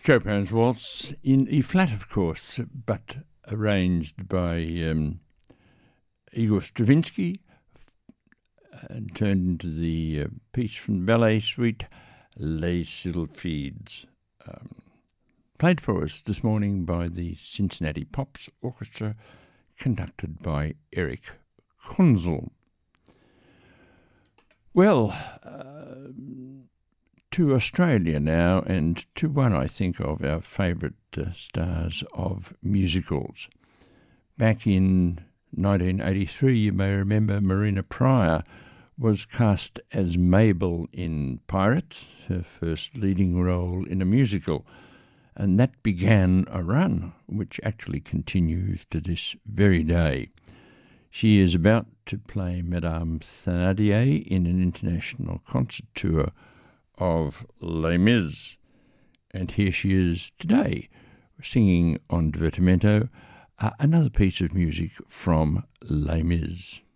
Chopin's Waltz in E-flat, of course, but arranged by Igor Stravinsky and turned into the piece from the ballet suite, Les Sylphides, played for us this morning by the Cincinnati Pops Orchestra, conducted by Eric Kunzel. Well, to Australia now, and to one, I think, of our favourite stars of musicals. Back in 1983, you may remember Marina Pryor was cast as Mabel in Pirates, her first leading role in a musical, and that began a run which actually continues to this very day. She is about to play Madame Thénardier in an international concert tour of Les Mis, and here she is today, singing on Divertimento, another piece of music from Les Mis.